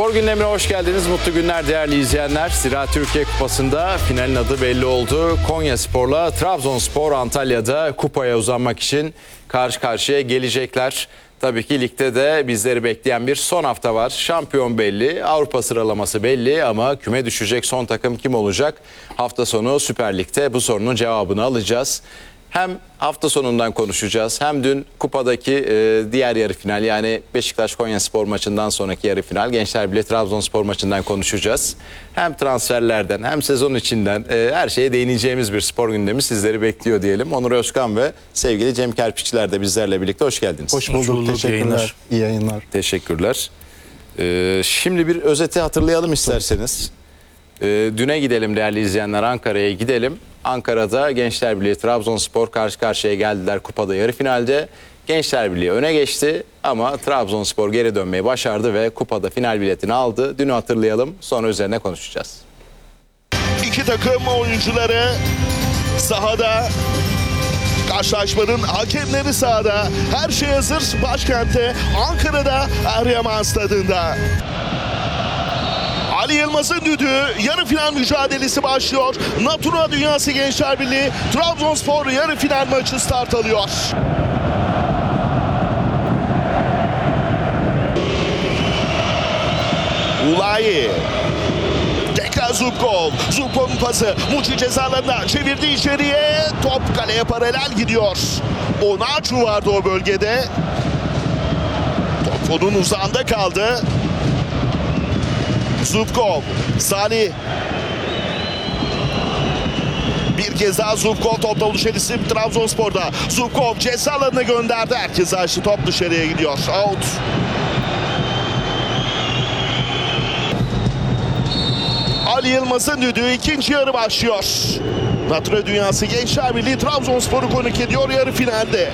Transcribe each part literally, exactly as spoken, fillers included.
Spor gündemine hoş geldiniz. Mutlu günler değerli izleyenler. Ziraat Türkiye Kupası'nda finalin adı belli oldu. Konyaspor'la Trabzonspor Antalya'da kupaya uzanmak için karşı karşıya gelecekler. Tabii ki ligde de bizleri bekleyen bir son hafta var. Şampiyon belli, Avrupa sıralaması belli ama küme düşecek son takım kim olacak? Hafta sonu Süper Lig'de bu sorunun cevabını alacağız. Hem hafta sonundan konuşacağız hem dün kupadaki e, diğer yarı final yani Beşiktaş Konyaspor maçından sonraki yarı final Gençler Birliği Trabzonspor maçından konuşacağız. Hem transferlerden hem sezon içinden e, her şeye değineceğimiz bir spor gündemi sizleri bekliyor diyelim. Onur Özkan ve sevgili Cem Kerpiççiler de bizlerle birlikte hoş geldiniz. Hoş bulduk, Hoş bulduk. teşekkürler. Yayınlar. İyi yayınlar. Teşekkürler. E, şimdi bir özeti hatırlayalım isterseniz. E, düne gidelim değerli izleyenler, Ankara'ya gidelim. Ankara'da Gençler Birliği Trabzonspor karşı karşıya geldiler kupada yarı finalde. Gençler Birliği öne geçti ama Trabzonspor geri dönmeyi başardı ve kupada final biletini aldı. Dünü hatırlayalım, sonra üzerine konuşacağız. İki takım oyuncuları sahada, karşılaşmanın hakemleri sahada. Her şey hazır başkentte, Ankara'da Eryaman Stadı'nda. Ali Yılmaz'ın düdüğü, yarı final mücadelesi başlıyor. Natura Dünyası Gençler Birliği Trabzonspor yarı final maçı start alıyor. Ulayi. Tekrar Zubkov. Zubkov'un pası. Muçi cezalarına çevirdi içeriye. Top kaleye paralel gidiyor. Onaçu vardı o bölgede. Top onun uzağında kaldı. Zubkov, Salih. Bir kez daha Zubkov topla oluşan isim Trabzonspor'da. Zubkov ceza alanına gönderdi. Herkes açtı. Top dışarıya gidiyor. Out. Ali Yılmaz'ın düdüğü, ikinci yarı başlıyor. Natura Dünyası Gençler Birliği Trabzonspor'u konuk ediyor yarı finalde.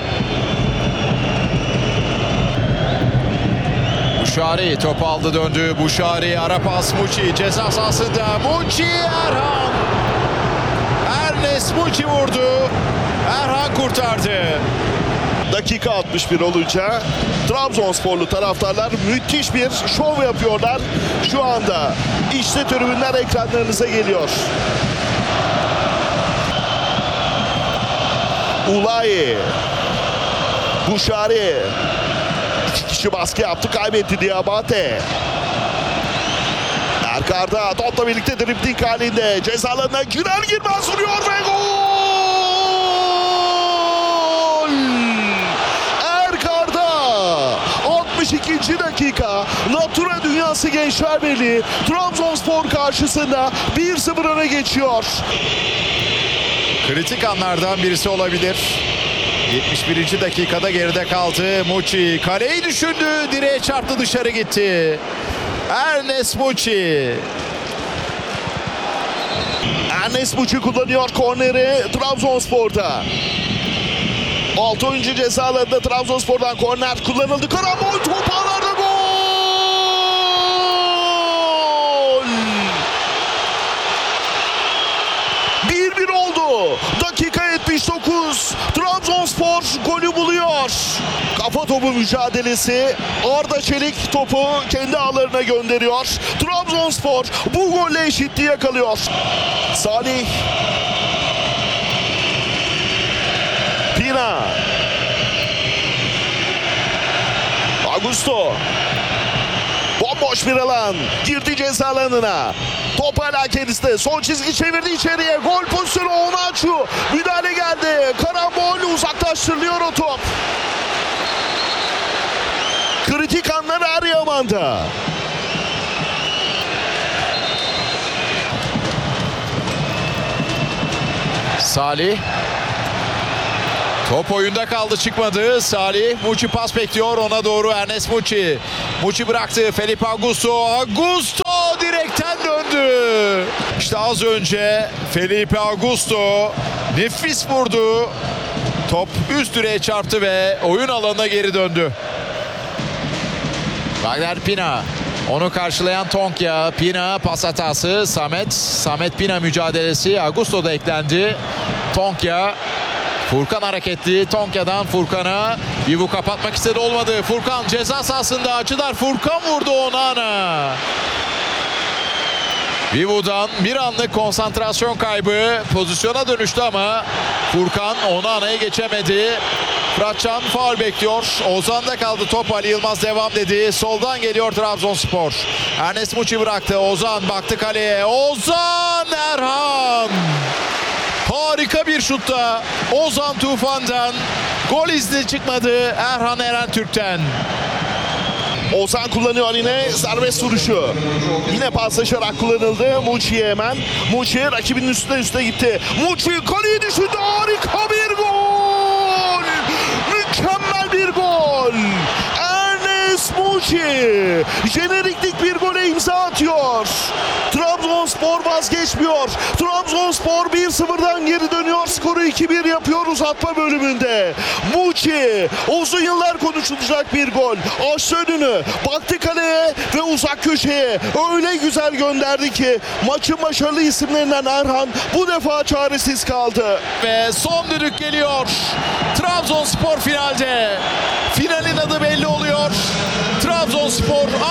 Buşari top aldı döndü. Buşari ara pas Muçi ceza sahasında. Muçi Erhan. Ernest Muçi vurdu. Erhan kurtardı. Dakika altmış bir olunca Trabzonsporlu taraftarlar müthiş bir şov yapıyorlar. Şu anda işte tribünler ekranlarınıza geliyor. Ulayi. Buşari. İki kişi baskı yaptı, kaybetti Diabate. Erkar'da topla birlikte dribling halinde cezalarına girer girmez vuruyor ve gol! Erkar'da altmış ikinci dakika Natura Dünyası Gençler Birliği Trabzonspor karşısında bir sıfır öne geçiyor. Kritik anlardan birisi olabilir. yetmiş birinci dakikada geride kaldı. Muçi kaleyi düşündü. Direğe çarptı, dışarı gitti. Ernest Muçi. Ernest Muçi kullanıyor korneri Trabzonspor'da. altı oyuncu cezalarında Trabzonspor'dan korner kullanıldı. Karambol top ağlarda gol! bir bir oldu. Dakika yetmiş dokuz. Trabzonspor golü buluyor. Kafa topu mücadelesi. Arda Çelik topu kendi ağlarına gönderiyor. Trabzonspor bu golle eşitliği yakalıyor. Salih. Pina. Augusto. Bomboş bir alan. Girdi ceza alanına. Top hala kendisinde. Son çizgi çevirdi içeriye. Gol pozisyonu Onaçu. Müdahale geldi. Karambol uzaklaştırılıyor o top. Kritik anlar Eryaman'da. Salih. Top oyunda kaldı, çıkmadı. Salih, Muçi pas bekliyor, ona doğru Ernest Muçi. Muçi bıraktı, Felipe Augusto. Augusto direkten döndü. İşte az önce Felipe Augusto nefis vurdu. Top üst direğe çarptı ve oyun alanına geri döndü. Wagner Pina. Onu karşılayan Tonkya. Pina pas hatası. Samet. Samet Pina mücadelesi. Augusto da eklendi. Tonkya. Furkan hareketli. Tonkya'dan Furkan'a. Vivu kapatmak istedi, olmadı. Furkan ceza sahasında açılar. Furkan vurdu Onana. Vivu'dan bir anlık konsantrasyon kaybı, pozisyona dönüştü ama Furkan Onana'ya geçemedi. Fıratcan faul bekliyor. Ozan'da kaldı top, Ali Yılmaz devam dedi. Soldan geliyor Trabzonspor. Ernest Muçi bıraktı. Ozan baktı kaleye. Ozan Erhan. Harika bir şutta Ozan Tufan'dan. Gol izni çıkmadı Erhan Erentürk'ten. Ozan kullanıyor yine serbest vuruşu. Yine paslaşarak kullanıldı. Muçi'ye hemen. Muçi rakibinin üstüne üstüne gitti. Muçi kaleyi düşündü. Harika bir gol. Mükemmel bir gol. Ernest Muçi jeneriklik bir gole imza atıyor. Trabzonspor vazgeçmiyor. Trabzonspor bir sıfırdan geri dönüyor. Skoru iki bir yapıyor uzatma bölümünde. Muçi uzun yıllar konuşulacak bir gol. Açtı önünü. Baktı kaleye ve uzak köşeye. Öyle güzel gönderdi ki maçın başarılı isimlerinden Erhan bu defa çaresiz kaldı. Ve son düdük geliyor. Trabzonspor finalde. Finalin adı belli oluyor. Trabzonspor